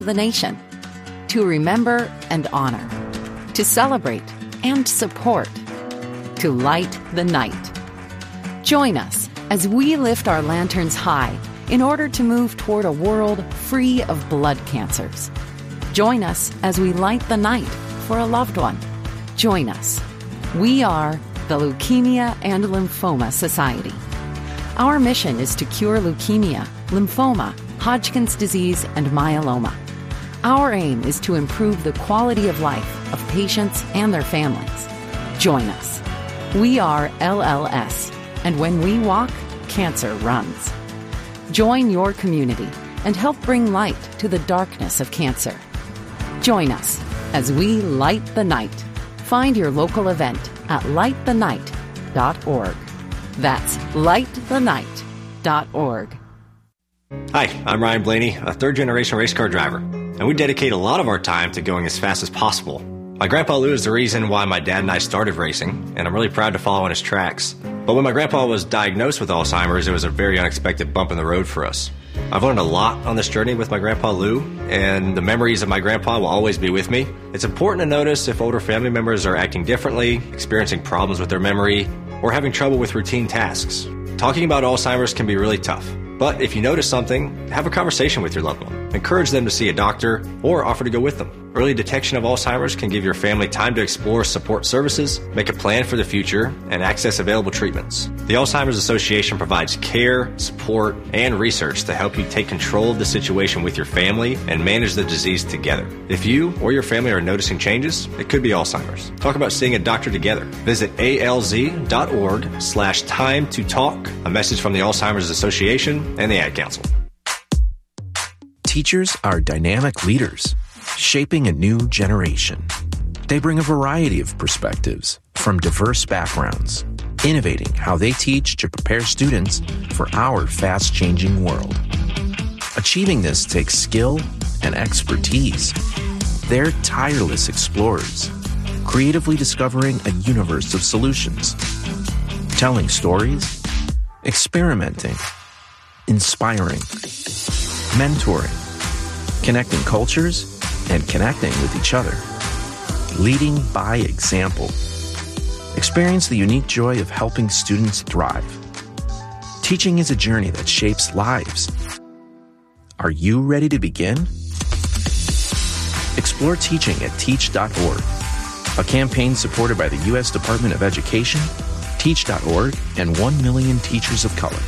the nation, to remember and honor, to celebrate and support, to light the night. Join us as we lift our lanterns high in order to move toward a world free of blood cancers. Join us as we light the night for a loved one. Join us. We are the Leukemia and Lymphoma Society. Our mission is to cure leukemia, lymphoma, Hodgkin's disease, and myeloma. Our aim is to improve the quality of life of patients and their families. Join us. We are LLS, and when we walk, cancer runs. Join your community and help bring light to the darkness of cancer. Join us as we light the night. Find your local event at lightthenight.org. That's lightthenight.org. Hi, I'm Ryan Blaney, a third-generation race car driver, and we dedicate a lot of our time to going as fast as possible. My grandpa Lou is the reason why my dad and I started racing, and I'm really proud to follow in his tracks. But when my grandpa was diagnosed with Alzheimer's, it was a very unexpected bump in the road for us. I've learned a lot on this journey with my grandpa Lou, and the memories of my grandpa will always be with me. It's important to notice if older family members are acting differently, experiencing problems with their memory, or having trouble with routine tasks. Talking about Alzheimer's can be really tough. But if you notice something, have a conversation with your loved one. Encourage them to see a doctor or offer to go with them. Early detection of Alzheimer's can give your family time to explore support services, make a plan for the future, and access available treatments. The Alzheimer's Association provides care, support, and research to help you take control of the situation with your family and manage the disease together. If you or your family are noticing changes, it could be Alzheimer's. Talk about seeing a doctor together. Visit alz.org/time to talk. A message from the Alzheimer's Association and the Ad Council. Teachers are dynamic leaders, shaping a new generation. They bring a variety of perspectives from diverse backgrounds, innovating how they teach to prepare students for our fast-changing world. Achieving this takes skill and expertise. They're tireless explorers, creatively discovering a universe of solutions, telling stories, experimenting, inspiring, mentoring, connecting cultures, and connecting with each other. Leading by example. Experience the unique joy of helping students thrive. Teaching is a journey that shapes lives. Are you ready to begin? Explore teaching at teach.org, a campaign supported by the U.S. Department of Education, Teach.org, and 1 million teachers of color.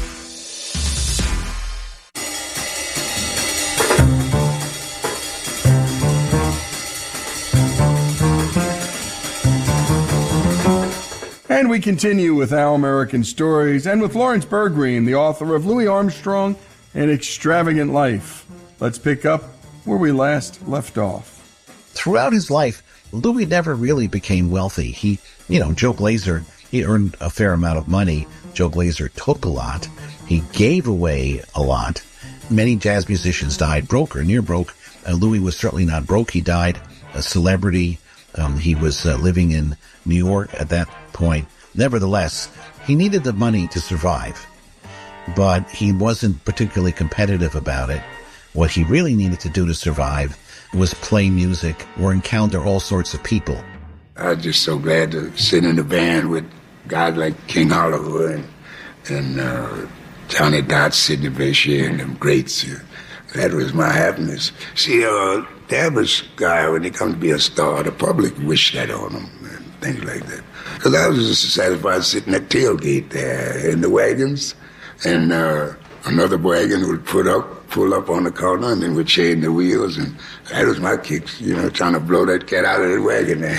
And we continue with Our American Stories and with Lawrence Bergreen, the author of Louis Armstrong, An Extravagant Life. Let's pick up where we last left off. Throughout his life, Louis never really became wealthy. Joe Glazer, he earned a fair amount of money. Joe Glazer took a lot. He gave away a lot. Many jazz musicians died broke or near broke. Louis was certainly not broke. He died a celebrity. He was living in New York at that point. Nevertheless, he needed the money to survive, but he wasn't particularly competitive about it. What he really needed to do to survive was play music or encounter all sorts of people. I was just so glad to sit in the band with guys like King Oliver and Johnny Dodds, Sidney Bechet, and them greats. That was my happiness. See, the average guy, when he comes to be a star, the public wish that on him and things like that. Because I was just satisfied sitting at tailgate there in the wagons, and another wagon would pull up on the corner, and then we'd chain the wheels, and that was my kicks, trying to blow that cat out of the wagon there.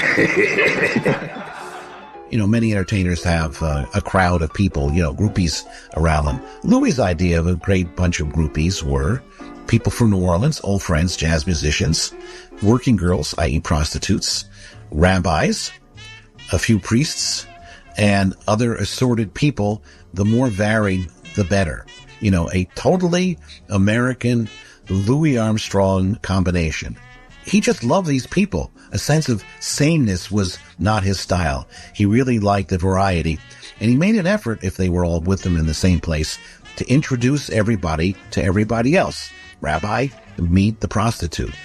Many entertainers have a crowd of people, groupies around them. Louis' idea of a great bunch of groupies were people from New Orleans, old friends, jazz musicians, working girls, i.e. prostitutes, rabbis, a few priests, and other assorted people. The more varied, the better. A totally American Louis Armstrong combination. He just loved these people. A sense of sameness was not his style. He really liked the variety, and he made an effort, if they were all with him in the same place, to introduce everybody to everybody else. Rabbi, meet the prostitute.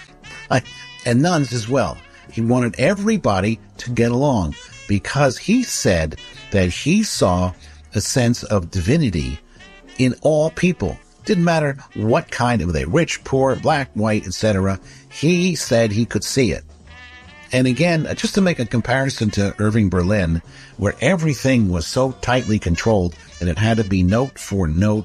And nuns as well. He wanted everybody to get along because he said that he saw a sense of divinity in all people. Didn't matter what kind of they, rich, poor, black, white, etc. He said he could see it. And again, just to make a comparison to Irving Berlin, where everything was so tightly controlled and it had to be note for note,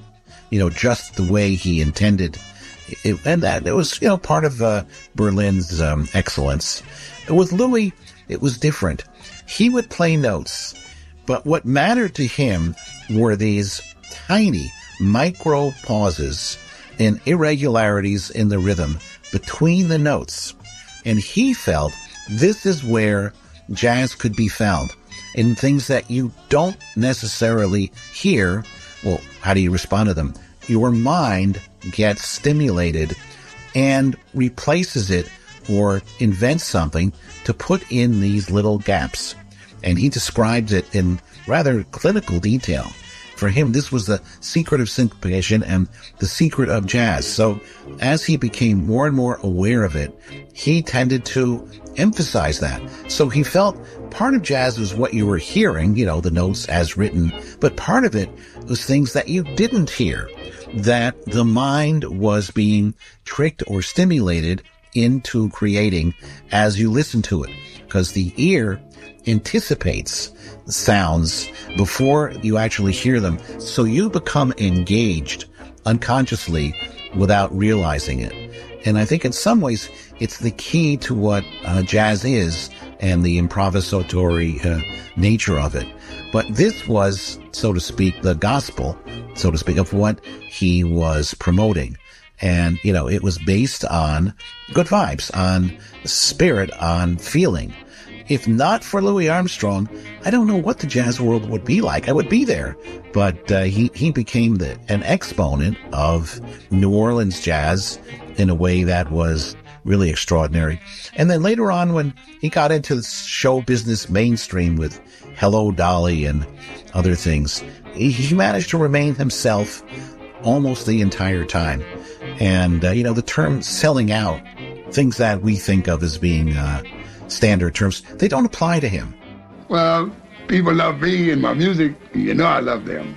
just the way he intended. And that it was, part of Berlin's excellence. With Louis, it was different. He would play notes, but what mattered to him were these tiny micro pauses and irregularities in the rhythm between the notes. And he felt this is where jazz could be found, in things that you don't necessarily hear. Well, how do you respond to them? Your mind gets stimulated and replaces it or invents something to put in these little gaps. And he describes it in rather clinical detail. For him, this was the secret of syncopation and the secret of jazz. So as he became more and more aware of it, he tended to emphasize that. So he felt part of jazz was what you were hearing, the notes as written, but part of it was things that you didn't hear, that the mind was being tricked or stimulated into creating as you listen to it, because the ear anticipates sounds before you actually hear them. So you become engaged unconsciously without realizing it. And I think in some ways it's the key to what jazz is and the improvisatory nature of it. But this was, so to speak, the gospel, so to speak, of what he was promoting. And, it was based on good vibes, on spirit, on feeling. If not for Louis Armstrong, I don't know what the jazz world would be like. I would be there. But he became an exponent of New Orleans jazz in a way that was really extraordinary. And then later on, when he got into the show business mainstream with Hello, Dolly and other things, he managed to remain himself almost the entire time. And, the term selling out, things that we think of as being standard terms, they don't apply to him. Well, people love me and my music. I love them.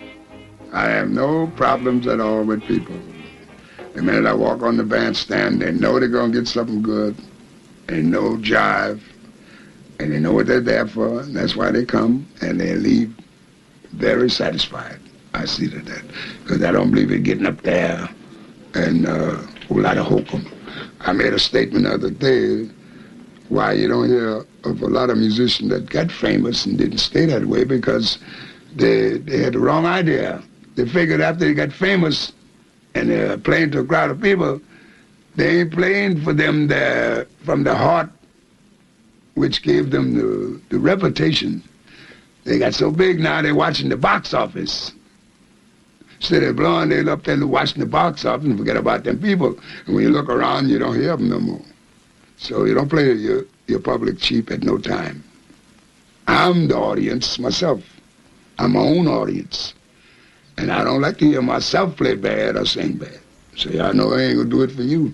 I have no problems at all with people. The minute I walk on the bandstand, they know they're going to get something good. They know jive. And they know what they're there for. And that's why they come. And they leave very satisfied. I see that. Because I don't believe in getting up there and a whole lot of hokum. I made a statement the other day why you don't hear of a lot of musicians that got famous and didn't stay that way, because they had the wrong idea. They figured after they got famous and they're playing to a crowd of people, they ain't playing for them from the heart, which gave them the reputation. They got so big now they're watching the box office. Instead of blowing, they're up there watching the box office and forget about them people. And when you look around, you don't hear them no more. So you don't play your public cheap at no time. I'm the audience myself. I'm my own audience. And I don't like to hear myself play bad or sing bad. So y'all know I ain't gonna do it for you.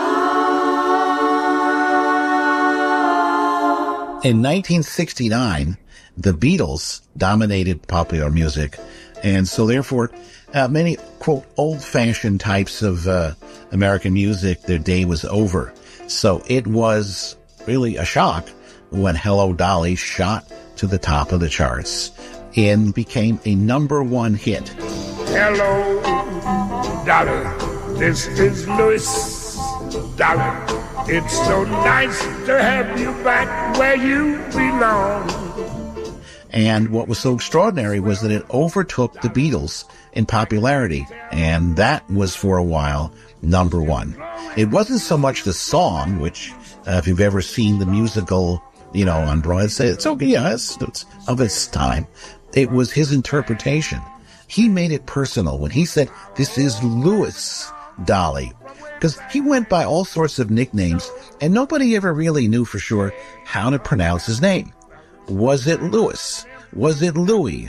In 1969, the Beatles dominated popular music. And so therefore, many, quote, old-fashioned types of American music, their day was over. So it was really a shock when Hello, Dolly shot to the top of the charts and became a #1 hit. Hello, Dolly, this is Louis. Dolly, it's so nice to have you back where you belong. And what was so extraordinary was that it overtook the Beatles in popularity, and that was for a while #1. It wasn't so much the song, which, if you've ever seen the musical, on Broadway, it's okay, yeah, it's of its time. It was his interpretation. He made it personal when he said, "This is Louis Dolly," because he went by all sorts of nicknames, and nobody ever really knew for sure how to pronounce his name. Was it Louis? Was it Louis?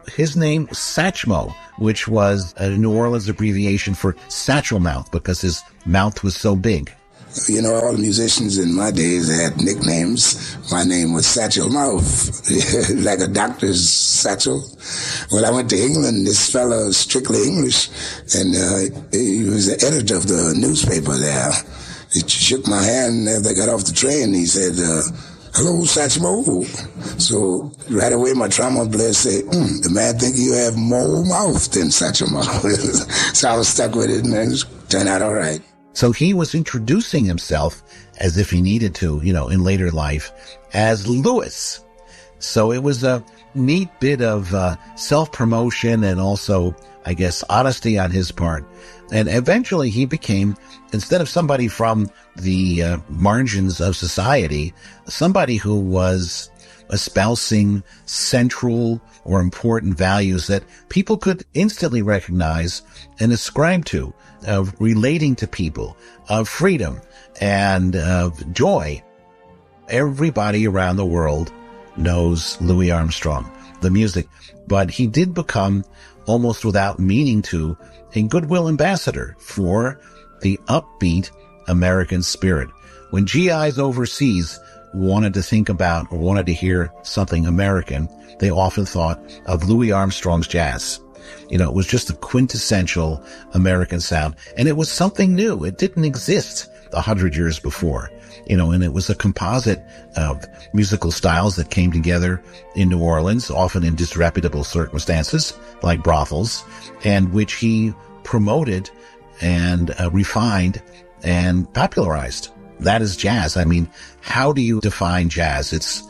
his name Satchmo, which was a New Orleans abbreviation for Satchel Mouth, because his mouth was so big. You know, all the musicians in my days had nicknames. My name was Satchel Mouth, like a doctor's satchel. When I went to England, this fellow, Strictly English, and he was the editor of the newspaper there. He shook my hand after I got off the train. He said, "Hello, Satchmo." So right away, my trombone player said, "The man think you have more mouth than Satchel Mouth." So I was stuck with it, and it turned out all right. So he was introducing himself, as if he needed to, in later life, as Louis. So it was a neat bit of self-promotion and also, I guess, honesty on his part. And eventually he became, instead of somebody from the margins of society, somebody who was espousing central or important values that people could instantly recognize and ascribe to, of relating to people, of freedom and of joy. Everybody around the world knows Louis Armstrong, the music, but he did become, almost without meaning to, a goodwill ambassador for the upbeat American spirit. When GIs overseas wanted to think about or wanted to hear something American, they often thought of Louis Armstrong's jazz. It was just a quintessential American sound, and it was something new. It didn't exist 100 years before, and it was a composite of musical styles that came together in New Orleans, often in disreputable circumstances, like brothels, and which he promoted and refined and popularized. That is jazz. I mean, how do you define jazz?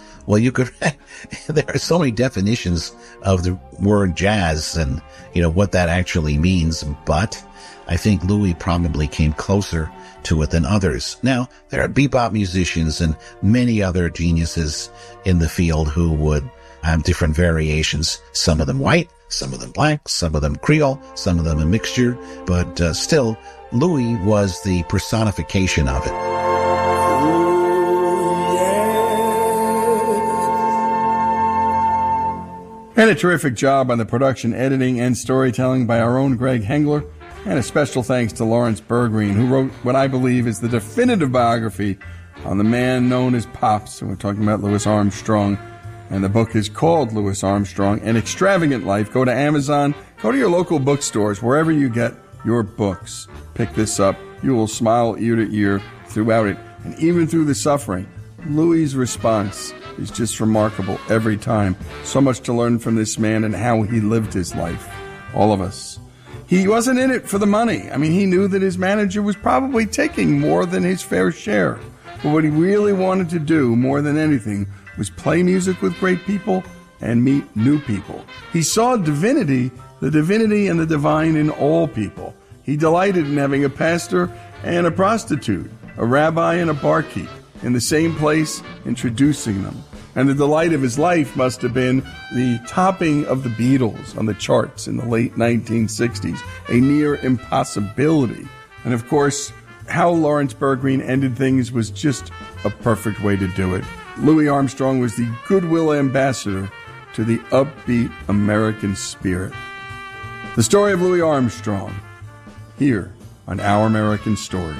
There are so many definitions of the word jazz and, what that actually means. But I think Louis probably came closer to it than others. Now, there are bebop musicians and many other geniuses in the field who would have different variations. Some of them white, some of them black, some of them Creole, some of them a mixture. But still, Louis was the personification of it. And a terrific job on the production, editing, and storytelling by our own Greg Hengler. And a special thanks to Lawrence Bergreen, who wrote what I believe is the definitive biography on the man known as Pops. And we're talking about Louis Armstrong. And the book is called Louis Armstrong, An Extravagant Life. Go to Amazon, go to your local bookstores, wherever you get your books. Pick this up. You will smile ear to ear throughout it. And even through the suffering, Louis' response is just remarkable every time. So much to learn from this man and how he lived his life. All of us. He wasn't in it for the money. I mean, he knew that his manager was probably taking more than his fair share. But what he really wanted to do, more than anything, was play music with great people and meet new people. He saw divinity, the divinity and the divine in all people. He delighted in having a pastor and a prostitute, a rabbi and a barkeep, in the same place, introducing them. And the delight of his life must have been the topping of the Beatles on the charts in the late 1960s, a near impossibility. And of course, how Lawrence Bergreen ended things was just a perfect way to do it. Louis Armstrong was the goodwill ambassador to the upbeat American spirit. The story of Louis Armstrong, here on Our American Stories.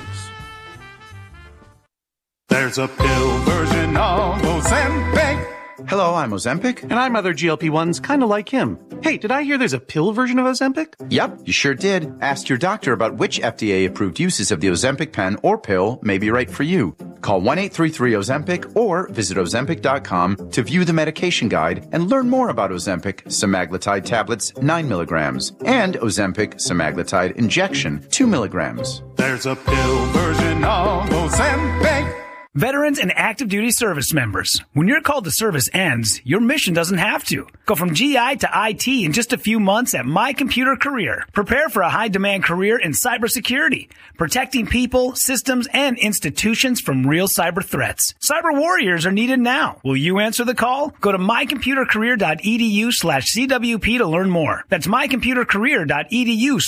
There's a pill version of Ozempic. Hello, I'm Ozempic. And I'm other GLP-1s kind of like him. Hey, did I hear there's a pill version of Ozempic? Yep, you sure did. Ask your doctor about which FDA-approved uses of the Ozempic pen or pill may be right for you. Call 1-833-OZEMPIC or visit Ozempic.com to view the medication guide and learn more about Ozempic semaglutide tablets 9 milligrams and Ozempic semaglutide injection 2 milligrams. There's a pill version of Ozempic. Veterans and active duty service members, when your call to service ends, your mission doesn't have to. Go from GI to IT in just a few months at My Computer Career. Prepare for a high-demand career in cybersecurity, protecting people, systems, and institutions from real cyber threats. Cyber warriors are needed now. Will you answer the call? Go to mycomputercareer.edu/CWP to learn more. That's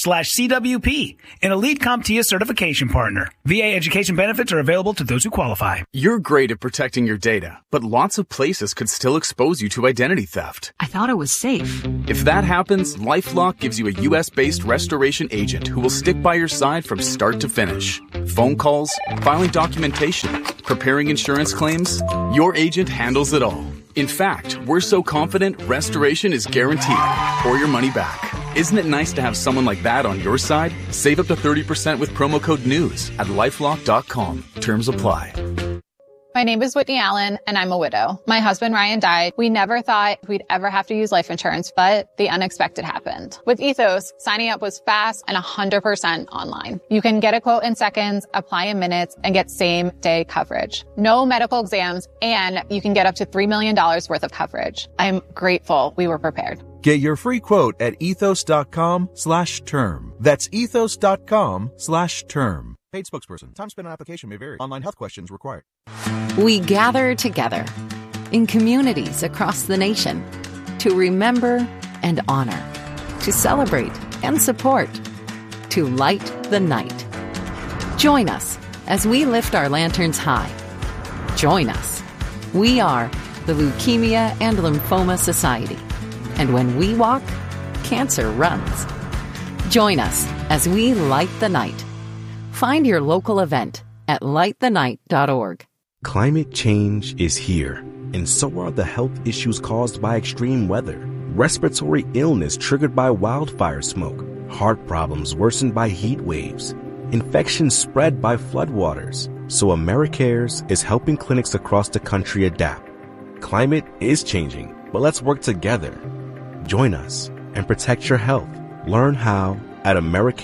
mycomputercareer.edu/CWP, an elite CompTIA certification partner. VA education benefits are available to those who qualify. apply. You're great at protecting your data, but lots of places could still expose you to identity theft. I thought it was safe. If that happens, LifeLock gives you a U.S.-based restoration agent who will stick by your side from start to finish. Phone calls, filing documentation, preparing insurance claims, your agent handles it all. In fact, we're so confident restoration is guaranteed or your money back. Isn't it nice to have someone like that on your side? Save up to 30% with promo code NEWS at LifeLock.com. Terms apply. My name is Whitney Allen, and I'm a widow. My husband, Ryan, died. We never thought we'd ever have to use life insurance, but the unexpected happened. With Ethos, signing up was fast and 100% online. You can get a quote in seconds, apply in minutes, and get same-day coverage. No medical exams, and you can get up to $3 million worth of coverage. I'm grateful we were prepared. Get your free quote at ethos.com/term. That's ethos.com/term. Paid spokesperson. Time spent on application may vary. Online health questions required. We gather together in communities across the nation to remember and honor, to celebrate and support, to light the night. Join us as we lift our lanterns high. Join us. We are the Leukemia and Lymphoma Society. And when we walk, cancer runs. Join us as we light the night. Find your local event at lightthenight.org. Climate change is here, and so are the health issues caused by extreme weather. Respiratory illness triggered by wildfire smoke, heart problems worsened by heat waves, infections spread by floodwaters. So AmeriCares is helping clinics across the country adapt. Climate is changing, but let's work together. Join us and protect your health. Learn how at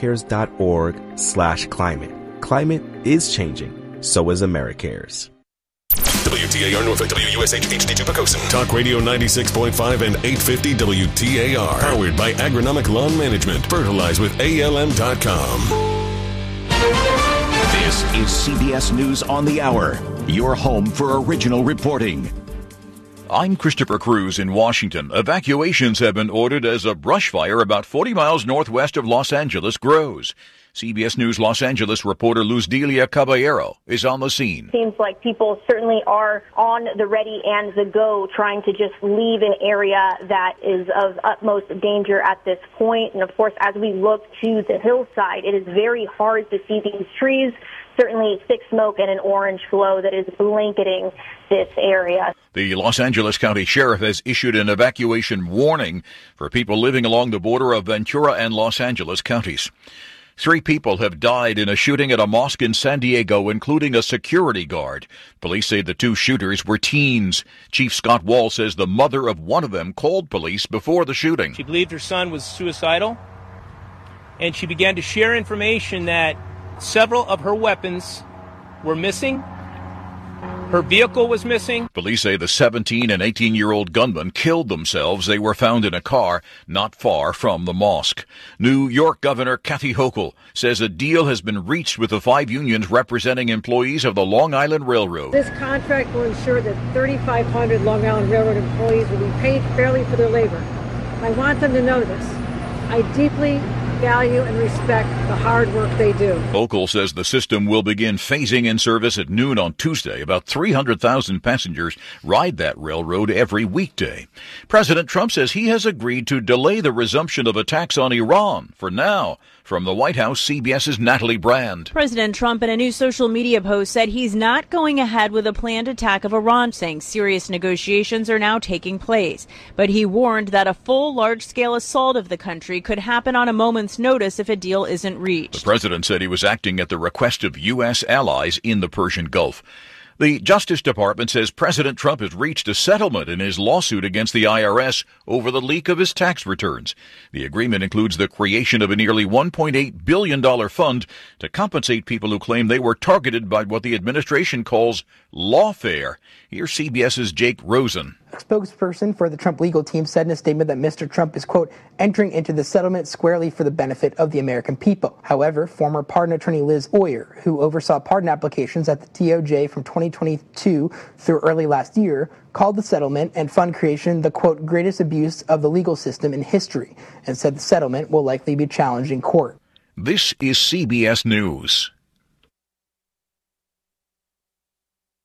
americares.org/climate. Climate is changing. So is AmeriCares. WTAR Norfolk, WUSH HD2 Pocosin. Talk Radio 96.5 and 850 WTAR. Powered by Agronomic Lawn Management. Fertilize with ALM.com. This is CBS News on the Hour. Your home for original reporting. I'm Christopher Cruz in Washington. Evacuations have been ordered as a brush fire about 40 miles northwest of Los Angeles grows. CBS News Los Angeles reporter Luz Delia Caballero is on the scene. Seems like people certainly are on the ready and the go, trying to just leave an area that is of utmost danger at this point. And of course, as we look to the hillside, it is very hard to see these trees. Certainly thick smoke and an orange glow that is blanketing this area. The Los Angeles County Sheriff has issued an evacuation warning for people living along the border of Ventura and Los Angeles counties. 3 people have died in a shooting at a mosque in San Diego, including a security guard. Police say the 2 shooters were teens. Chief Scott Wall says the mother of one of them called police before the shooting. She believed her son was suicidal, and she began to share information that several of her weapons were missing. Her vehicle was missing. Police say the 17 and 18-year-old gunmen killed themselves. They were found in a car not far from the mosque. New York Governor Kathy Hochul says a deal has been reached with the 5 unions representing employees of the Long Island Railroad. This contract will ensure that 3,500 Long Island Railroad employees will be paid fairly for their labor. I want them to know this. I deeply value and respect the hard work they do. Hochul says the system will begin phasing in service at noon on Tuesday. About 300,000 passengers ride that railroad every weekday. President Trump says he has agreed to delay the resumption of attacks on Iran for now. From the White House, CBS's Natalie Brand. President Trump in a new social media post said he's not going ahead with a planned attack of Iran, saying serious negotiations are now taking place. But he warned that a full large-scale assault of the country could happen on a moment's notice if a deal isn't reached. The president said he was acting at the request of U.S. allies in the Persian Gulf. The Justice Department says President Trump has reached a settlement in his lawsuit against the IRS over the leak of his tax returns. The agreement includes the creation of a nearly $1.8 billion fund to compensate people who claim they were targeted by what the administration calls lawfare. Here's CBS's Jake Rosen. A spokesperson for the Trump legal team said in a statement that Mr. Trump is, quote, entering into the settlement squarely for the benefit of the American people. However, former pardon attorney Liz Oyer, who oversaw pardon applications at the DOJ from 2022 through early last year, called the settlement and fund creation the, quote, greatest abuse of the legal system in history, and said the settlement will likely be challenged in court. This is CBS News.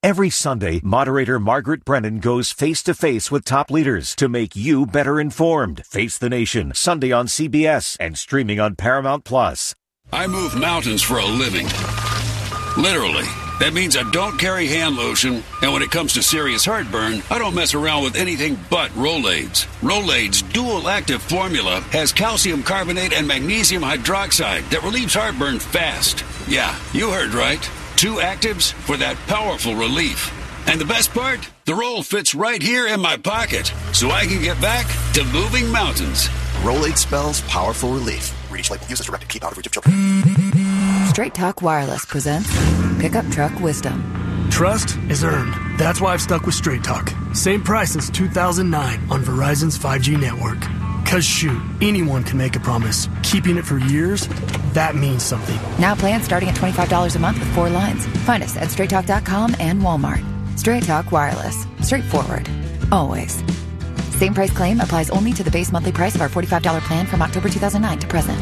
Every Sunday, moderator Margaret Brennan goes face-to-face with top leaders to make you better informed. Face the Nation, Sunday on CBS and streaming on Paramount+. I move mountains for a living. Literally. That means I don't carry hand lotion, and when it comes to serious heartburn, I don't mess around with anything but Rolaids. Rolaids' dual-active formula has calcium carbonate and magnesium hydroxide that relieves heartburn fast. Yeah, you heard right. 2 actives for that powerful relief. And the best part? The roll fits right here in my pocket, so I can get back to moving mountains. Rolaids spells powerful relief. Read each label. Use as directed. Keep out of reach of children. Straight Talk Wireless presents Pickup Truck Wisdom. Trust is earned. That's why I've stuck with Straight Talk. Same price since 2009 on Verizon's 5G network. Cause shoot, anyone can make a promise. Keeping it for years, that means something. Now plans starting at $25 a month with 4 lines. Find us at straighttalk.com and Walmart. Straight Talk Wireless. Straightforward. Always. Same price claim applies only to the base monthly price of our $45 plan from October 2009 to present.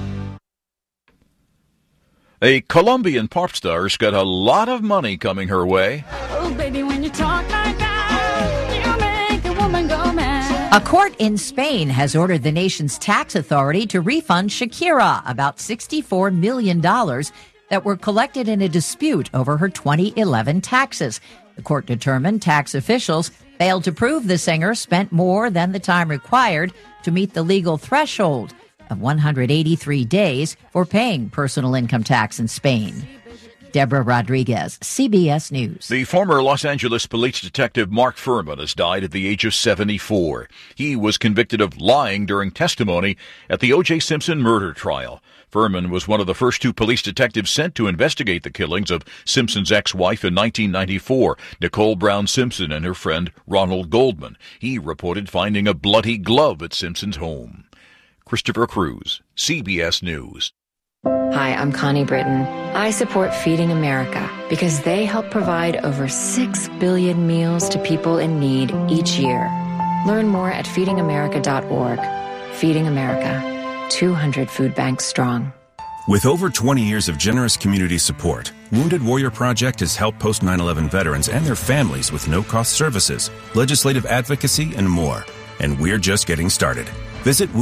A Colombian pop star's got a lot of money coming her way. Oh, baby, when you talk like that, you make a woman go mad. A court in Spain has ordered the nation's tax authority to refund Shakira about $64 million that were collected in a dispute over her 2011 taxes. The court determined tax officials failed to prove the singer spent more than the time required to meet the legal threshold of 183 days for paying personal income tax in Spain. Deborah Rodriguez, CBS News. The former Los Angeles police detective Mark Fuhrman has died at the age of 74. He was convicted of lying during testimony at the O.J. Simpson murder trial. Fuhrman was one of the first 2 police detectives sent to investigate the killings of Simpson's ex-wife in 1994, Nicole Brown Simpson, and her friend Ronald Goldman. He reported finding a bloody glove at Simpson's home. Christopher Cruz, CBS News. Hi, I'm Connie Britton. I support Feeding America because they help provide over 6 billion meals to people in need each year. Learn more at feedingamerica.org. Feeding America, 200 food banks strong. With over 20 years of generous community support, Wounded Warrior Project has helped post 9/11 veterans and their families with no-cost services, legislative advocacy, and more. And we're just getting started. Visit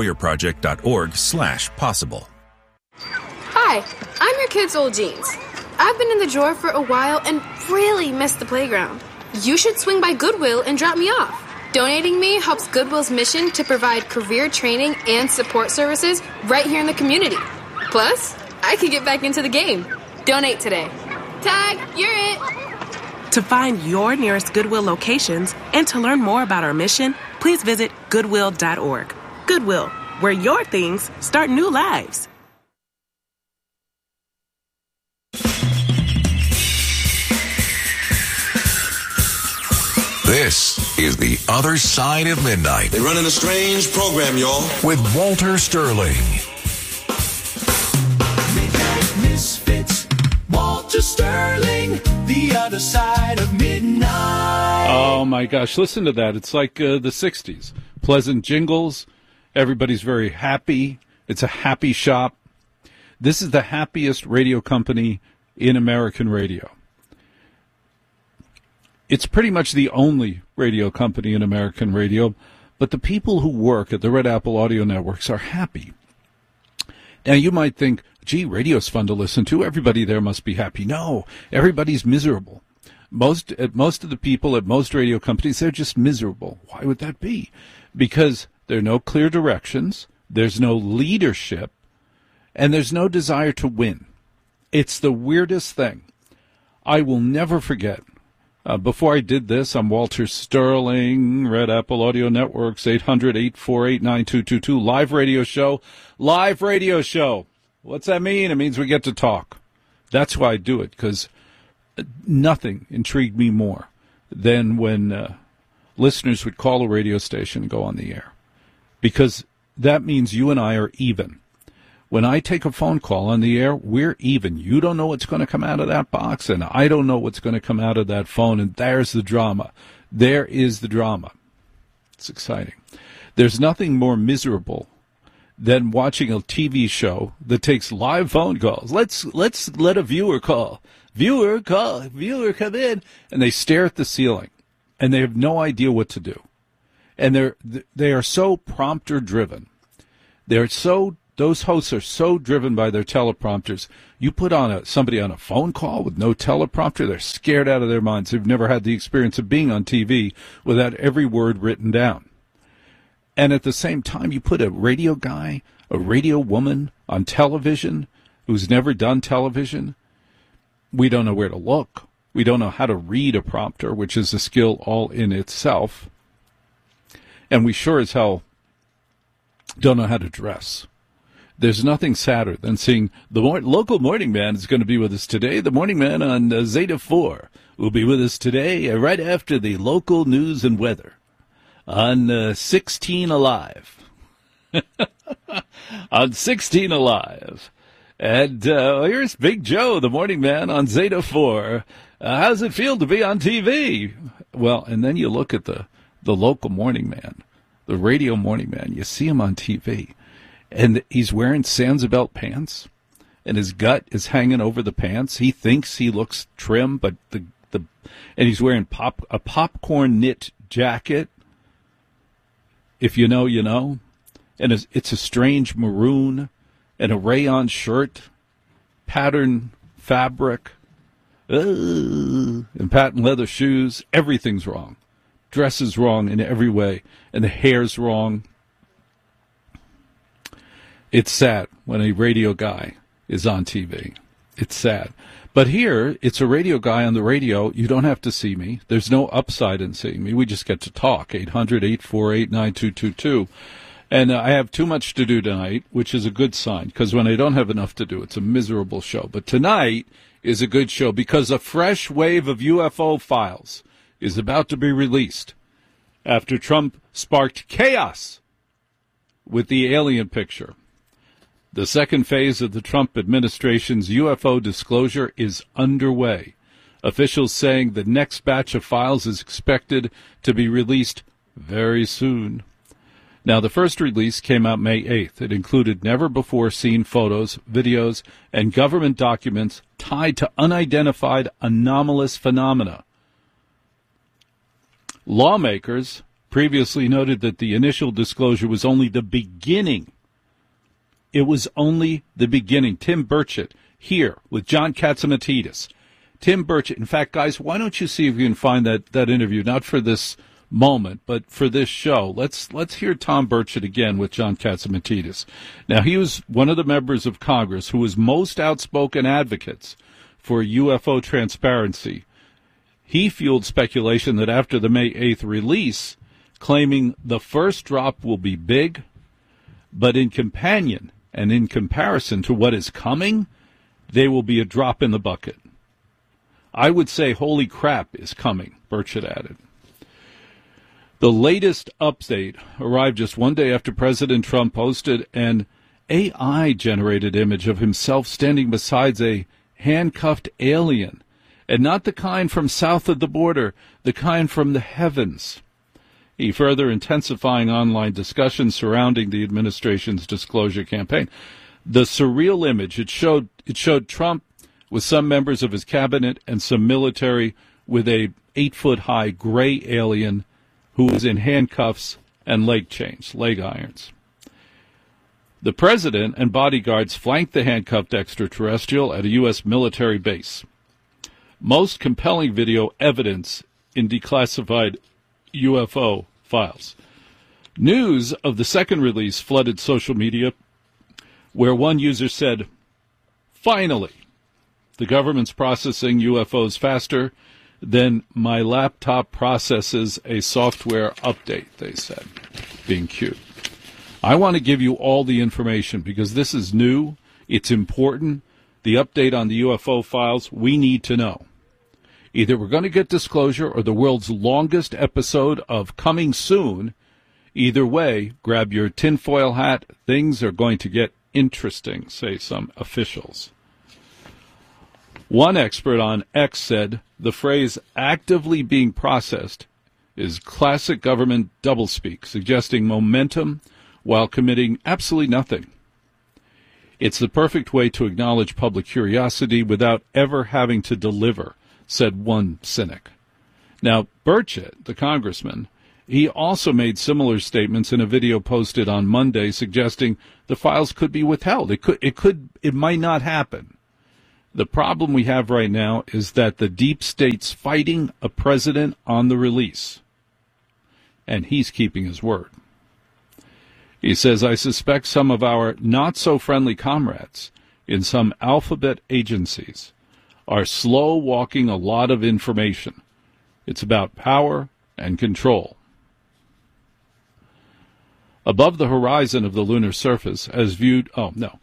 woundedwarriorproject.org/possible. Hi, I'm your kid's old jeans. I've been in the drawer for a while and really missed the playground. You should swing by Goodwill and drop me off. Donating me helps Goodwill's mission to provide career training and support services right here in the community. Plus, I can get back into the game. Donate today. Tag, you're it. To find your nearest Goodwill locations and to learn more about our mission, please visit Goodwill.org. Goodwill, where your things start new lives. This is The Other Side of Midnight. They're running a strange program, y'all. With Walter Sterling. Midnight Misfits, Walter Sterling, The Other Side of Midnight. Oh my gosh, listen to that. It's like the 60s. Pleasant jingles. Everybody's very happy. It's a happy shop. This is the happiest radio company in American radio. It's pretty much the only radio company in American radio, but the people who work at the Red Apple Audio Networks are happy. Now, you might think, gee, radio's fun to listen to. Everybody there must be happy. No, everybody's miserable. Most of the people at most radio companies, they're just miserable. Why would that be? Because there are no clear directions, there's no leadership, and there's no desire to win. It's the weirdest thing. I will never forget. Before I did this, I'm Walter Sterling, Red Apple Audio Networks, 800-848-9222, live radio show. Live radio show. What's that mean? It means we get to talk. That's why I do it, because nothing intrigued me more than when listeners would call a radio station and go on the air. Because that means you and I are even. When I take a phone call on the air, we're even. You don't know what's going to come out of that box, and I don't know what's going to come out of that phone, and there's the drama. There is the drama. It's exciting. There's nothing more miserable than watching a TV show that takes live phone calls. Let's let a viewer call. viewer, come in. And they stare at the ceiling, and they have no idea what to do. And they are so prompter driven. Those hosts are so driven by their teleprompters. You put on somebody on a phone call with no teleprompter, they're scared out of their minds. They've never had the experience of being on TV without every word written down. And at the same time, you put a radio guy, a radio woman on television who's never done television. We don't know where to look. We don't know how to read a prompter, which is a skill all in itself. And we sure as hell don't know how to dress. There's nothing sadder than seeing the local morning man is going to be with us today. The morning man on Zeta 4 will be with us today right after the local news and weather on 16 Alive. On 16 Alive. And here's Big Joe, the morning man on Zeta 4. How's it feel to be on TV? Well, and then you look at the local morning man, the radio morning man. You see him on TV. And he's wearing Sansabelt pants, and his gut is hanging over the pants. He thinks he looks trim, but and he's wearing a popcorn knit jacket. If you know, you know. And it's a strange maroon and a rayon shirt, pattern fabric, and patent leather shoes. Everything's wrong. Dress is wrong in every way, and the hair's wrong. It's sad when a radio guy is on TV. It's sad. But here, it's a radio guy on the radio. You don't have to see me. There's no upside in seeing me. We just get to talk. 800-848-9222. And I have too much to do tonight, which is a good sign, because when I don't have enough to do, it's a miserable show. But tonight is a good show because a fresh wave of UFO files is about to be released after Trump sparked chaos with the alien picture. The second phase of the Trump administration's UFO disclosure is underway. Officials saying the next batch of files is expected to be released very soon. Now, the first release came out May 8th. It included never-before-seen photos, videos, and government documents tied to unidentified anomalous phenomena. Lawmakers previously noted that the initial disclosure was only the beginning. It was only the beginning. Tim Burchett here with John Catsimatidis. Tim Burchett. In fact, guys, why don't you see if you can find that interview, not for this moment, but for this show. Let's hear Tom Burchett again with John Catsimatidis. Now, he was one of the members of Congress who was most outspoken advocates for UFO transparency. He fueled speculation that after the May 8th release, claiming the first drop will be big, but in comparison to what is coming, they will be a drop in the bucket. I would say holy crap is coming, Burchett added. The latest update arrived just one day after President Trump posted an AI-generated image of himself standing beside a handcuffed alien, and not the kind from south of the border, the kind from the heavens. He further intensifying online discussions surrounding the administration's disclosure campaign. The surreal image, it showed Trump with some members of his cabinet and some military with a 8-foot-high gray alien who was in handcuffs and leg irons. The president and bodyguards flanked the handcuffed extraterrestrial at a U.S. military base. Most compelling video evidence in declassified UFO files. News of the second release flooded social media, where one user said, "Finally, the government's processing UFOs faster than my laptop processes a software update," they said, being cute. I want to give you all the information because this is new. It's important. The update on the UFO files, we need to know. Either we're going to get disclosure or the world's longest episode of Coming Soon. Either way, grab your tinfoil hat. Things are going to get interesting, say some officials. One expert on X said the phrase actively being processed is classic government doublespeak, suggesting momentum while committing absolutely nothing. It's the perfect way to acknowledge public curiosity without ever having to deliver, said one cynic. Now, Burchett, the congressman, he also made similar statements in a video posted on Monday suggesting the files could be withheld. It might not happen. The problem we have right now is that the deep state's fighting a president on the release, and he's keeping his word. He says, I suspect some of our not-so-friendly comrades in some alphabet agencies are slow-walking a lot of information. It's about power and control. Above the horizon of the lunar surface, as viewed... The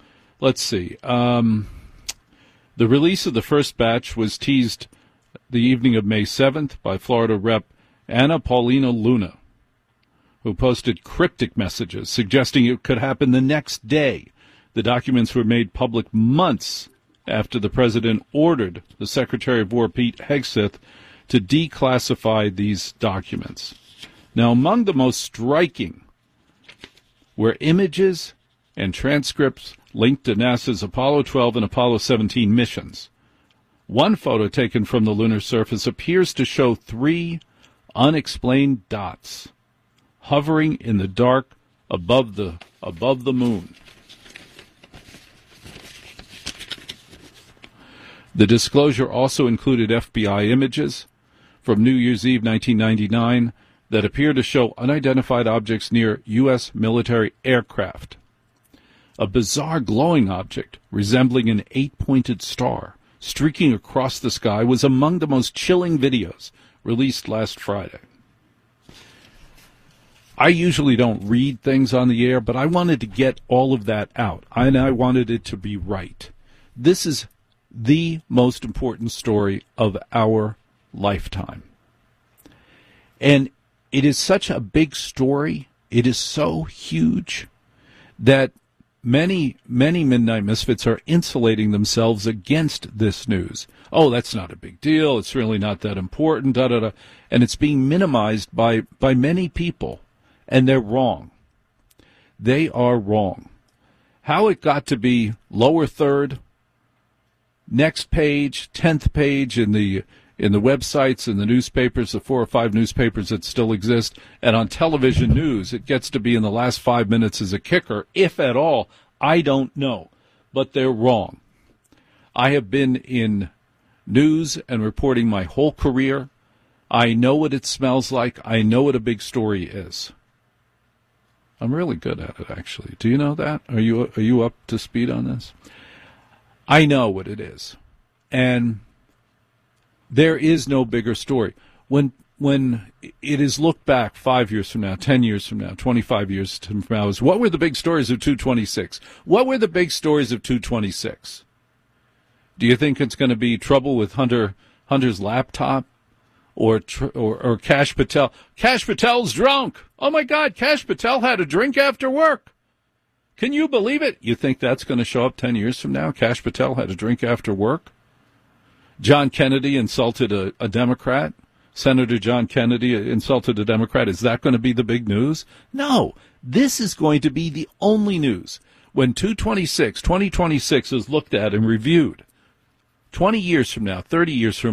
release of the first batch was teased the evening of May 7th by Florida Rep. Anna Paulina Luna, who posted cryptic messages suggesting it could happen the next day. The documents were made public months after the president ordered the Secretary of War, Pete Hegseth, to declassify these documents. Now, among the most striking were images and transcripts linked to NASA's Apollo 12 and Apollo 17 missions. One photo taken from the lunar surface appears to show 3 unexplained dots hovering in the dark above the moon. The disclosure also included FBI images from New Year's Eve 1999 that appear to show unidentified objects near U.S. military aircraft. A bizarre glowing object resembling an 8-pointed star streaking across the sky was among the most chilling videos released last Friday. I usually don't read things on the air, but I wanted to get all of that out, and I wanted it to be right. This is the most important story of our lifetime. And it is such a big story, it is so huge, that many Midnight Misfits are insulating themselves against this news. Oh, that's not a big deal, it's really not that important, and it's being minimized by many people. And they're wrong. They are wrong. How it got to be lower third, next page, 10th page in the websites and the newspapers, the 4 or 5 newspapers that still exist, and on television news, it gets to be in the last 5 minutes as a kicker, if at all, I don't know. But they're wrong. I have been in news and reporting my whole career. I know what it smells like. I know what a big story is. I'm really good at it, actually. Do you know that? Are you up to speed on this? I know what it is. And there is no bigger story. When it is looked back 5 years from now, 10 years from now, 25 years from now, is what were the big stories of 226? What were the big stories of 226? Do you think it's going to be trouble with Hunter's laptop? Or Kash Patel. Kash Patel's drunk. Oh, my God, Kash Patel had a drink after work. Can you believe it? You think that's going to show up 10 years from now? Kash Patel had a drink after work? John Kennedy insulted a Democrat? Senator John Kennedy insulted a Democrat. Is that going to be the big news? No. This is going to be the only news. When 2026 is looked at and reviewed, 20 years from now, 30 years from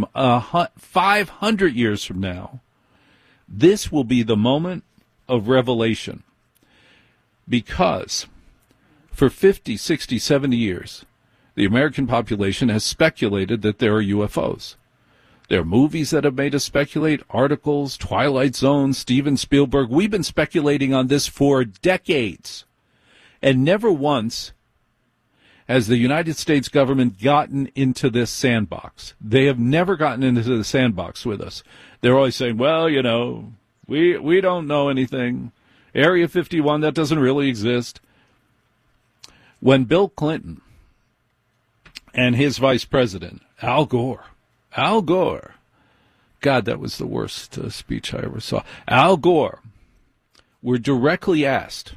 500 years from now, this will be the moment of revelation. Because for 50, 60, 70 years, the American population has speculated that there are UFOs. There are movies that have made us speculate, articles, Twilight Zone, Steven Spielberg. We've been speculating on this for decades. And never once has the United States government gotten into this sandbox. They have never gotten into the sandbox with us. They're always saying, well, you know, we don't know anything. Area 51, that doesn't really exist. When Bill Clinton and his vice president, Al Gore, God, that was the worst speech I ever saw. Al Gore were directly asked,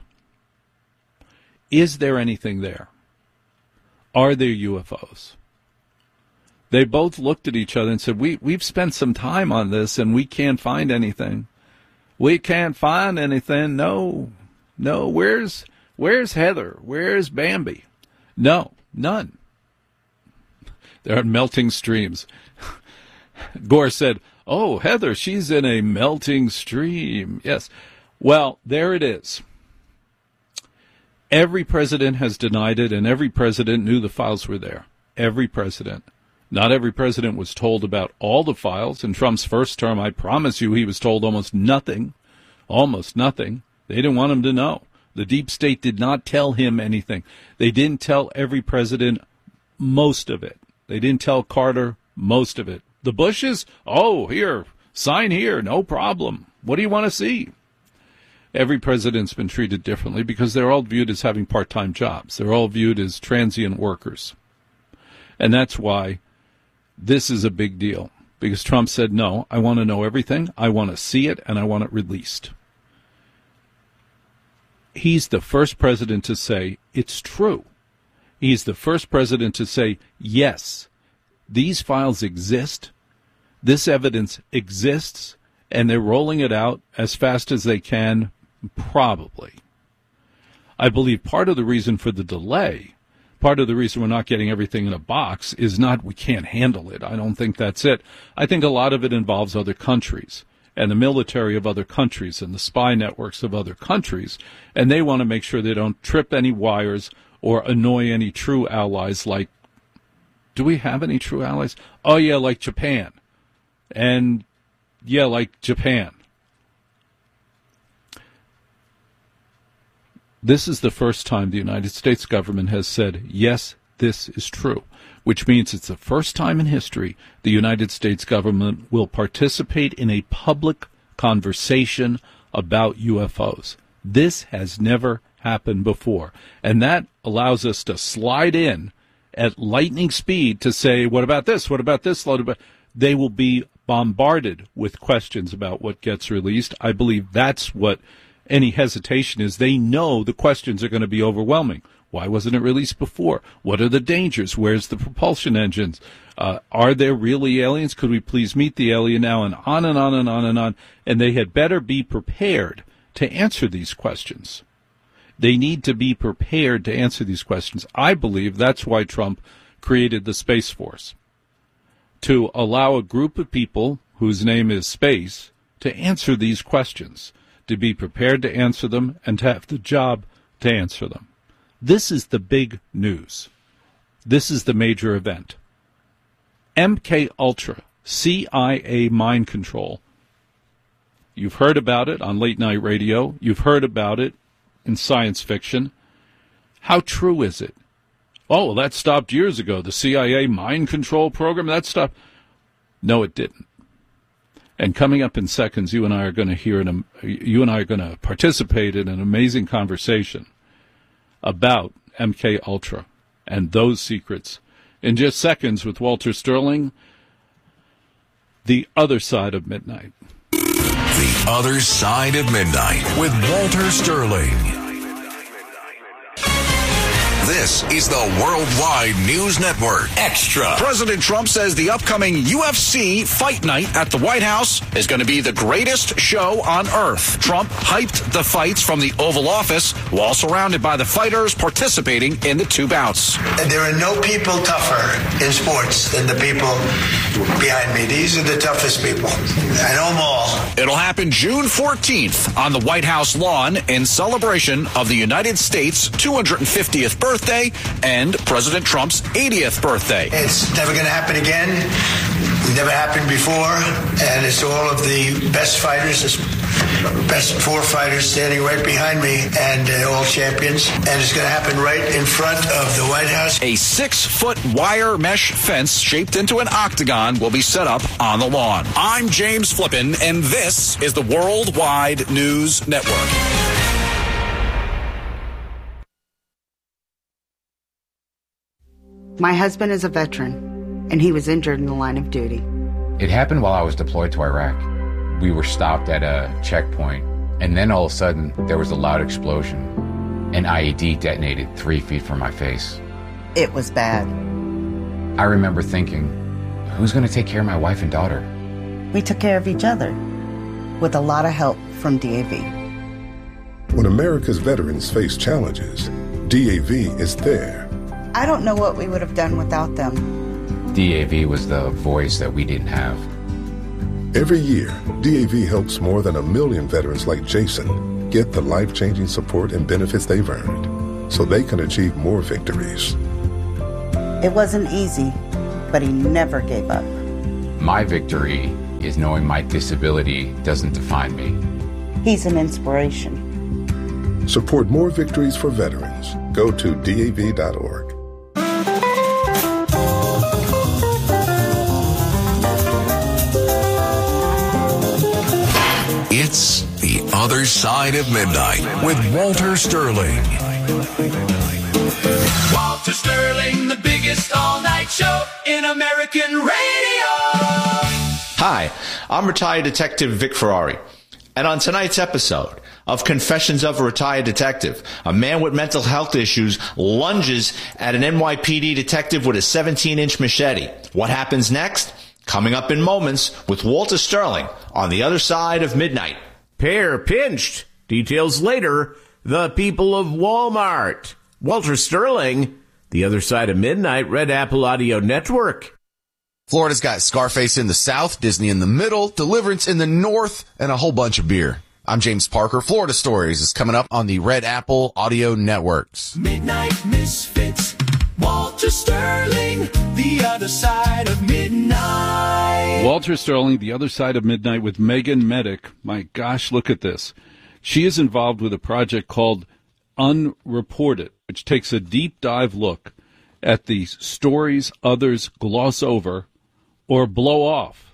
is there anything there? Are there UFOs? They both looked at each other and said, we've spent some time on this and we can't find anything. We can't find anything. No. Where's Heather? Where's Bambi? No, none. There are melting streams. Gore said, "Oh, Heather, she's in a melting stream." Yes. Well, there it is. Every president has denied it, and every president knew the files were there. Every president. Not every president was told about all the files. In Trump's first term, I promise you, he was told almost nothing. Almost nothing. They didn't want him to know. The deep state did not tell him anything. They didn't tell every president most of it. They didn't tell Carter most of it. The Bushes, oh, here, sign here, no problem. What do you want to see? Every president's been treated differently because they're all viewed as having part-time jobs. They're all viewed as transient workers. And that's why this is a big deal. Because Trump said, no, I want to know everything, I want to see it, and I want it released. He's the first president to say, it's true. He's the first president to say, yes, these files exist, this evidence exists, and they're rolling it out as fast as they can, probably. I believe part of the reason for the delay, part of the reason we're not getting everything in a box is not we can't handle it. I don't think that's it. I think a lot of it involves other countries and the military of other countries and the spy networks of other countries, and they want to make sure they don't trip any wires or annoy any true allies like, do we have any true allies? Oh, yeah, like Japan. And, yeah, like Japan. This is the first time the United States government has said, yes, this is true, which means it's the first time in history the United States government will participate in a public conversation about UFOs. This has never happened before, and that allows us to slide in at lightning speed to say, what about this? What about this? They will be bombarded with questions about what gets released. I believe that's what any hesitation is. They know the questions are going to be overwhelming. Why wasn't it released before? What are the dangers? Where's the propulsion engines? Are there really aliens? Could we please meet the alien now? And on and on and on and on. And they had better be prepared to answer these questions. They need to be prepared to answer these questions. I believe that's why Trump created the Space Force, to allow a group of people whose name is Space to answer these questions, to be prepared to answer them, and to have the job to answer them. This is the big news. This is the major event. MK Ultra, CIA mind control. You've heard about it on late night radio. You've heard about it in science fiction. How true is it? Oh, well, that stopped years ago. The CIA mind control program, that stopped. No, it didn't. And coming up in seconds, you and I are going to participate in an amazing conversation about MK Ultra and those secrets. In just seconds with Walter Sterling, The Other Side of Midnight. The Other Side of Midnight with Walter Sterling. This is the Worldwide News Network Extra. President Trump says the upcoming UFC Fight Night at the White House is going to be the greatest show on earth. Trump hyped the fights from the Oval Office while surrounded by the fighters participating in the two bouts. There are no people tougher in sports than the people behind me. These are the toughest people. I know them all. It'll happen June 14th on the White House lawn in celebration of the United States' 250th birthday and President Trump's 80th birthday. It's never going to happen again. It never happened before. And it's all of the best fighters, best four fighters standing right behind me, and all champions. And it's going to happen right in front of the White House. A 6-foot wire mesh fence shaped into an octagon will be set up on the lawn. I'm James Flippin, and this is the Worldwide News Network. My husband is a veteran, and he was injured in the line of duty. It happened while I was deployed to Iraq. We were stopped at a checkpoint, and then all of a sudden, there was a loud explosion. An IED detonated 3 feet from my face. It was bad. I remember thinking, who's going to take care of my wife and daughter? We took care of each other, with a lot of help from DAV. When America's veterans face challenges, DAV is there. I don't know what we would have done without them. DAV was the voice that we didn't have. Every year, DAV helps more than 1 million veterans like Jason get the life-changing support and benefits they've earned so they can achieve more victories. It wasn't easy, but he never gave up. My victory is knowing my disability doesn't define me. He's an inspiration. Support more victories for veterans. Go to DAV.org. It's The Other Side of Midnight with Walter Sterling. Walter Sterling, the biggest all-night show in American radio. Hi, I'm retired detective Vic Ferrari. And on tonight's episode of Confessions of a Retired Detective, a man with mental health issues lunges at an NYPD detective with a 17-inch machete. What happens next? Coming up in moments with Walter Sterling on The Other Side of Midnight. Pair pinched. Details later. The people of Walmart. Walter Sterling, The Other Side of Midnight, Red Apple Audio Network. Florida's got Scarface in the south, Disney in the middle, Deliverance in the north, and a whole bunch of beer. I'm James Parker. Florida Stories is coming up on the Red Apple Audio Networks. Midnight Misfits, Walter Sterling, The Other Side of Midnight. Walter Sterling, The Other Side of Midnight with Megan Medic. My gosh, look at this. She is involved with a project called Unreported, which takes a deep dive look at the stories others gloss over or blow off.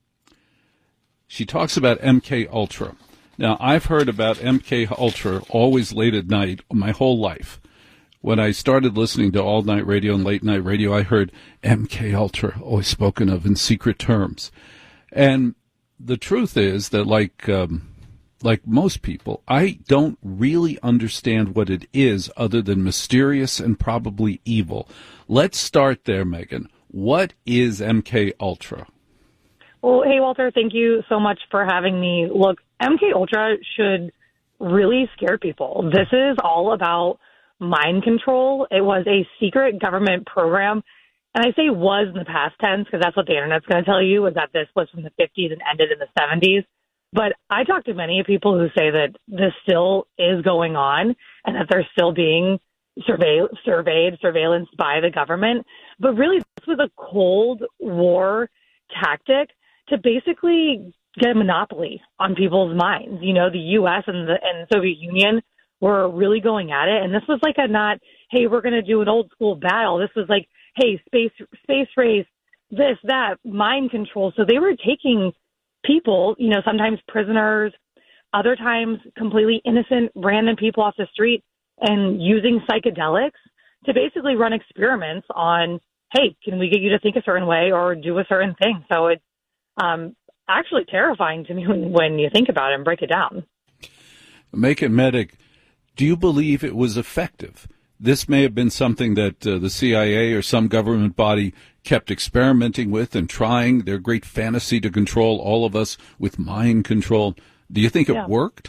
She talks about MK Ultra. Now, I've heard about MK Ultra always late at night my whole life. When I started listening to all-night radio and late-night radio, I heard MK Ultra always spoken of in secret terms. And the truth is that, like most people, I don't really understand what it is other than mysterious and probably evil. Let's start there, Megan. What is MK Ultra? Well, hey, Walter, thank you so much for having me. Look, MK Ultra should really scare people. This is all about mind control. It was a secret government program. And I say was in the past tense because that's what the internet's going to tell you, is that this was from the 50s and ended in the 70s. But I talk to many people who say that this still is going on and that they're still being surveillanced by the government. But really, this was a Cold War tactic to basically get a monopoly on people's minds. You know, the U.S. and the Soviet Union were really going at it. And this was like a not, hey, we're going to do an old school battle. This was like, hey, space race, this, that, mind control. So they were taking people, you know, sometimes prisoners, other times completely innocent, random people off the street and using psychedelics to basically run experiments on, hey, can we get you to think a certain way or do a certain thing? So it's actually terrifying to me when you think about it and break it down. Make it medic. Do you believe it was effective? This may have been something that the CIA or some government body kept experimenting with and trying their great fantasy to control all of us with mind control. Do you think it worked?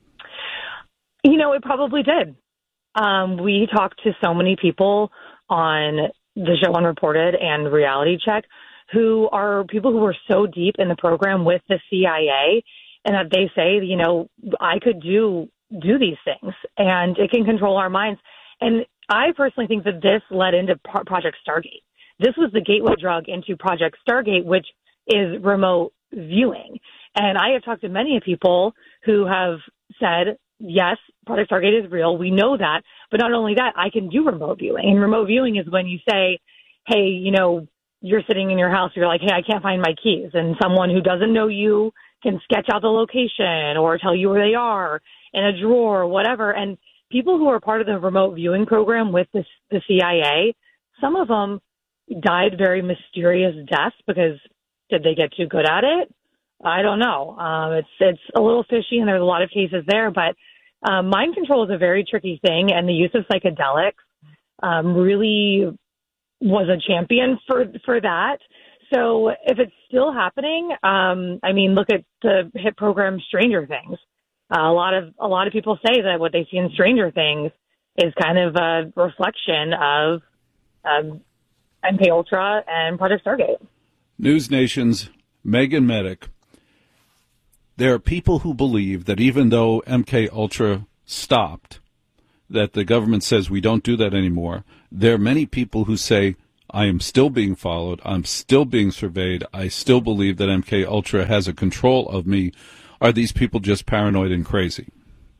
You know, it probably did. We talked to so many people on the show Unreported and Reality Check who are people who were so deep in the program with the CIA and that they say, you know, I could do these things and it can control our minds. And I personally think that this led into Project Stargate. This was the gateway drug into Project Stargate, which is remote viewing. And I have talked to many people who have said, yes, Project Stargate is real. We know that. But not only that, I can do remote viewing. And remote viewing is when you say, hey, you know, you're sitting in your house, you're like, hey, I can't find my keys. And someone who doesn't know you can sketch out the location or tell you where they are in a drawer or whatever. And people who are part of the remote viewing program with the CIA, some of them died very mysterious deaths because did they get too good at it? I don't know. It's a little fishy and there's a lot of cases there, but mind control is a very tricky thing. And the use of psychedelics really was a champion for that. So if it's still happening, I mean, look at the hit program Stranger Things. A lot of people say that what they see in Stranger Things is kind of a reflection of MK Ultra and Project Stargate. News Nation's Megan Medic. There are people who believe that even though MK Ultra stopped, that the government says we don't do that anymore, there are many people who say, I am still being followed, I'm still being surveyed, I still believe that MK Ultra has a control of me. Are these people just paranoid and crazy?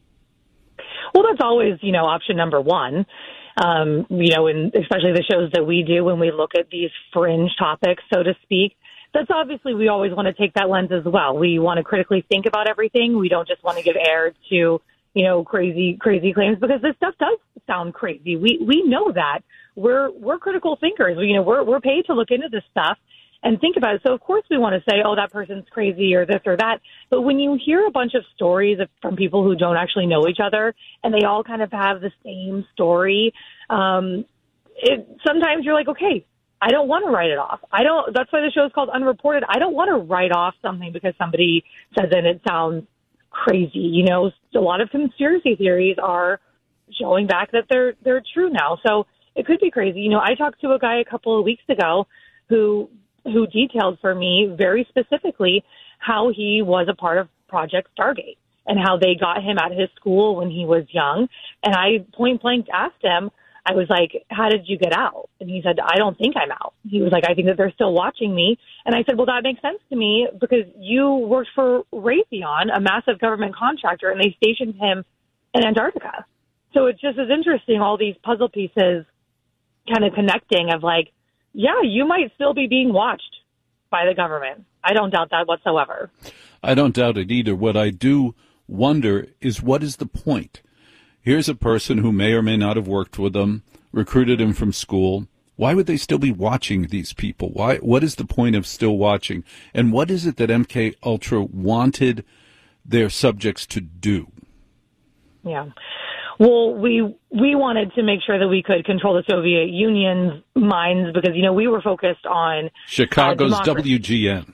Well, that's always, option number one. And especially the shows that we do when we look at these fringe topics, so to speak. That's obviously, we always want to take that lens as well. We want to critically think about everything. We don't just want to give air to, crazy claims, because this stuff does sound crazy. We know that. We're critical thinkers. We're paid to look into this stuff and think about it. So of course we want to say, oh, that person's crazy or this or that. But when you hear a bunch of stories from people who don't actually know each other and they all kind of have the same story, sometimes you're like, okay, I don't want to write it off. That's why the show is called Unreported. I don't want to write off something because somebody says it and it sounds crazy. A lot of conspiracy theories are showing back that they're true now. So it could be crazy. I talked to a guy a couple of weeks ago who detailed for me very specifically how he was a part of Project Stargate and how they got him at his school when he was young. And I point blank asked him, I was like, how did you get out? And he said, I don't think I'm out. He was like, I think that they're still watching me. And I said, well, that makes sense to me because you worked for Raytheon, a massive government contractor, and they stationed him in Antarctica. So it just is interesting, all these puzzle pieces kind of connecting of like, yeah, you might still be being watched by the government. I don't doubt that whatsoever. I don't doubt it either. What I do wonder is, what is the point? Here's a person who may or may not have worked with them, recruited him from school. Why would they still be watching these people? What is the point of still watching? And what is it that MK Ultra wanted their subjects to do? Yeah. Well, we wanted to make sure that we could control the Soviet Union's minds because, we were focused on Chicago's WGN.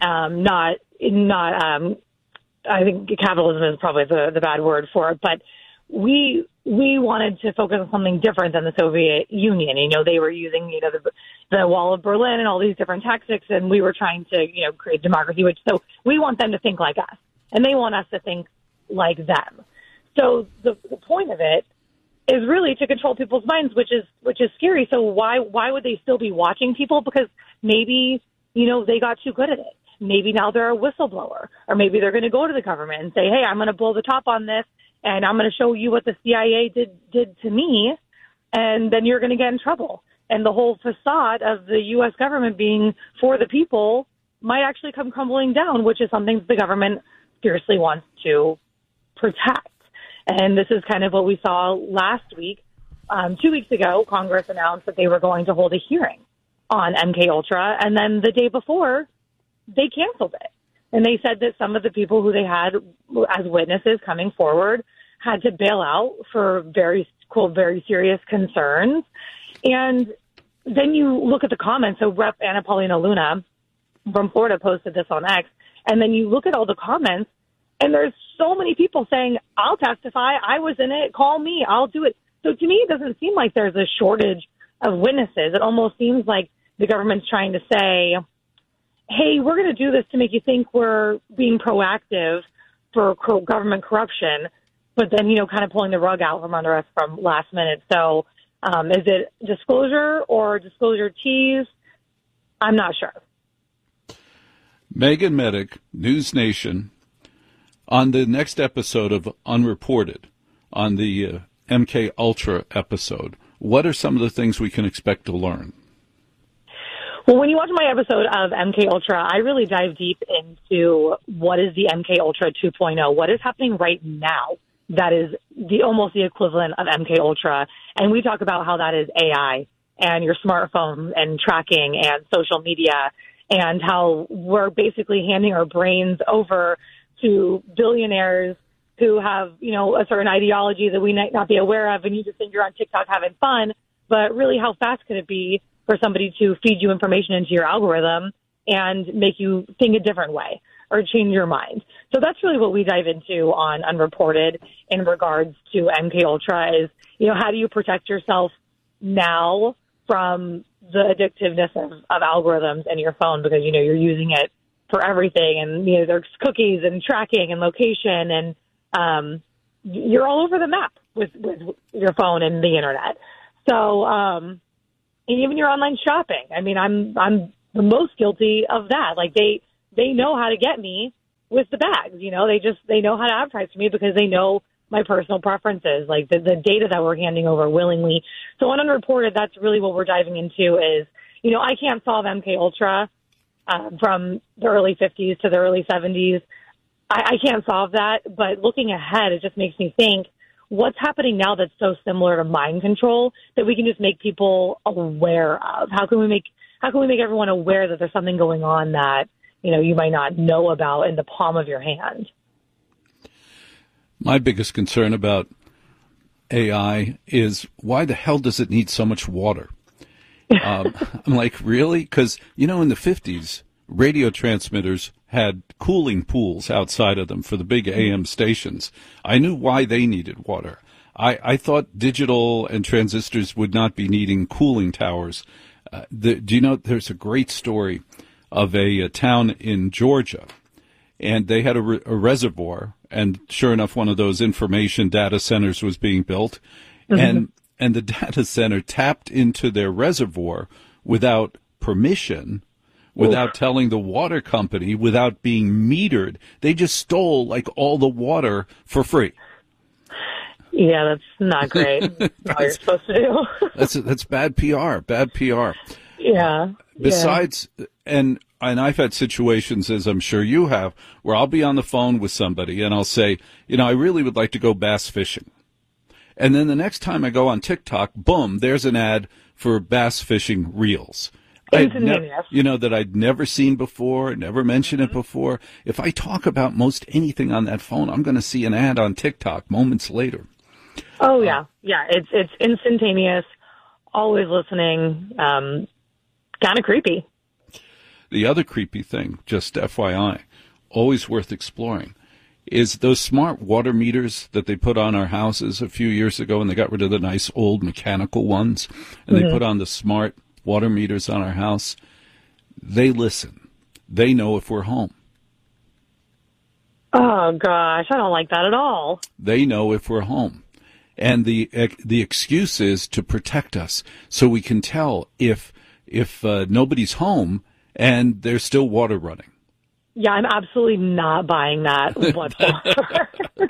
I think capitalism is probably the bad word for it, but we wanted to focus on something different than the Soviet Union. They were using, the Wall of Berlin and all these different tactics, and we were trying to, create democracy, so we want them to think like us, and they want us to think like them. So the point of it is really to control people's minds, which is scary. So why would they still be watching people? Because maybe, they got too good at it. Maybe now they're a whistleblower, or maybe they're going to go to the government and say, hey, I'm going to blow the top on this, and I'm going to show you what the CIA did to me, and then you're going to get in trouble. And the whole facade of the U.S. government being for the people might actually come crumbling down, which is something the government fiercely wants to protect. And this is kind of what we saw last week. 2 weeks ago, Congress announced that they were going to hold a hearing on MK Ultra, and then the day before, they canceled it. And they said that some of the people who they had as witnesses coming forward had to bail out for very, quote, very serious concerns. And then you look at the comments. So Rep. Anna Paulina Luna from Florida posted this on X. And then you look at all the comments, and there's so many people saying, I'll testify. I was in it. Call me. I'll do it. So to me, it doesn't seem like there's a shortage of witnesses. It almost seems like the government's trying to say, hey, we're going to do this to make you think we're being proactive for government corruption, but then, kind of pulling the rug out from under us from last minute. So is it disclosure or disclosure tease? I'm not sure. Megan Medic, News Nation. On the next episode of Unreported, on the MK Ultra episode, what are some of the things we can expect to learn? Well, when you watch my episode of MK Ultra, I really dive deep into what is the MK Ultra 2.0, what is happening right now that is almost the equivalent of MK Ultra. And we talk about how that is AI and your smartphone and tracking and social media, and how we're basically handing our brains over to billionaires who have, a certain ideology that we might not be aware of, and you just think you're on TikTok having fun, but really how fast could it be for somebody to feed you information into your algorithm and make you think a different way or change your mind. So that's really what we dive into on Unreported in regards to MK Ultra is, how do you protect yourself now from the addictiveness of algorithms in your phone because, you know, you're using it for everything. And, you know, there's cookies and tracking and location. And you're all over the map with your phone and the internet. So and even your online shopping. I mean, I'm the most guilty of that. Like, they know how to get me with the bags. You know, they know how to advertise to me because they know my personal preferences, like the data that we're handing over willingly. So on Unreported, that's really what we're diving into is, you know, I can't solve MK Ultra from the early 50s to the early 70s. I can't solve that, but looking ahead, it just makes me think, what's happening now that's so similar to mind control that we can just make people aware of? How can we make everyone aware that there's something going on that, you know, you might not know about in the palm of your hand? My biggest concern about AI is why the hell does it need so much water? I'm like, really? Because, you know, in the 50s, radio transmitters had cooling pools outside of them for the big AM stations. I knew why they needed water. I thought digital and transistors would not be needing cooling towers. Do you know, there's a great story of a town in Georgia, and they had a reservoir, and sure enough, one of those information data centers was being built, and the data center tapped into their reservoir without permission, without telling the water company, without being metered. They just stole like all the water for free. Yeah, that's not great. That's all you're supposed to do. That's bad PR. Bad PR. Yeah. Besides, and I've had situations, as I'm sure you have, where I'll be on the phone with somebody and I'll say, you know, I really would like to go bass fishing. And then the next time I go on TikTok, boom, there's an ad for bass fishing reels. That I'd never seen before, never mentioned it before. If I talk about most anything on that phone, I'm going to see an ad on TikTok moments later. Oh, yeah. Yeah, it's instantaneous, always listening, kind of creepy. The other creepy thing, just FYI, always worth exploring, is those smart water meters that they put on our houses a few years ago, and they got rid of the nice old mechanical ones, and they put on the smart water meters on our house. They listen. They know if we're home. Oh, gosh, I don't like that at all. They know if we're home. And the excuse is to protect us, so we can tell if nobody's home and there's still water running. Yeah, I'm absolutely not buying that whatsoever.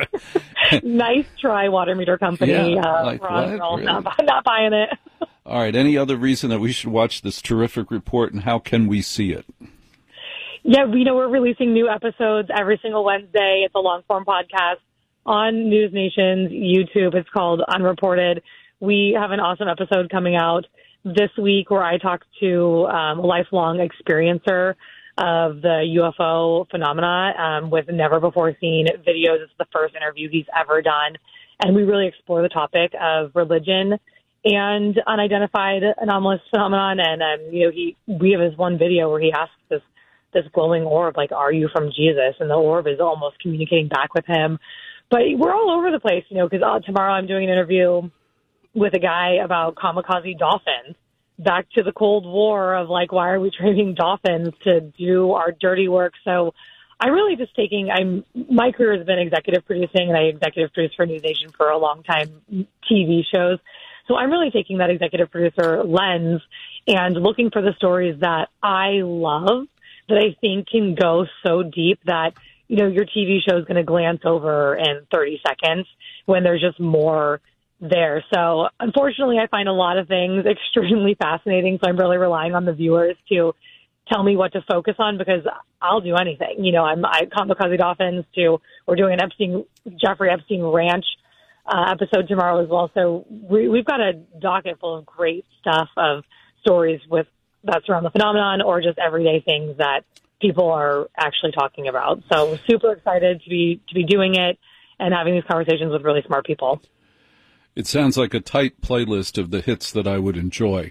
Nice try, water meter company. Like what? Really? Not buying it. All right, any other reason that we should watch this terrific report, and how can we see it? Yeah, we're releasing new episodes every single Wednesday. It's a long-form podcast on News Nation's YouTube. It's called Unreported. We have an awesome episode coming out this week where I talk to a lifelong experiencer of the UFO phenomena with never-before-seen videos. It's the first interview he's ever done. And we really explore the topic of religion and unidentified anomalous phenomenon. And, we have this one video where he asks this glowing orb, like, are you from Jesus? And the orb is almost communicating back with him. But we're all over the place, because tomorrow I'm doing an interview with a guy about kamikaze dolphins, back to the Cold War of, like, why are we training dolphins to do our dirty work? So I'm really just my career has been executive producing, and I executive produce for News Nation for a long time, TV shows. So I'm really taking that executive producer lens and looking for the stories that I love, that I think can go so deep that, your TV show is going to glance over in 30 seconds when there's just more there. So unfortunately, I find a lot of things extremely fascinating. So I'm really relying on the viewers to tell me what to focus on, because I'll do anything. I kamikaze dolphins we're doing an Jeffrey Epstein Ranch episode tomorrow as well. So we've got a docket full of great stuff of stories that surround the phenomenon or just everyday things that people are actually talking about. So we're super excited to be doing it and having these conversations with really smart people. It sounds like a tight playlist of the hits that I would enjoy.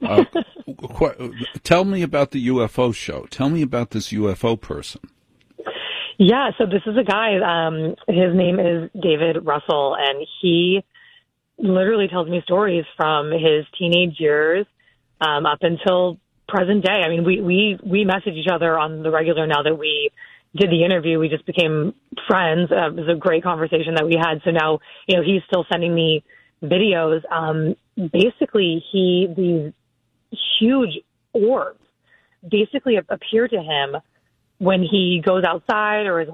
Tell me about the UFO show. Tell me about this UFO person. Yeah, so this is a guy, his name is David Russell, and he literally tells me stories from his teenage years up until present day. I mean, we message each other on the regular now that we did the interview. We just became friends. It was a great conversation that we had. So now, he's still sending me videos. Basically, these huge orbs basically appear to him when he goes outside or is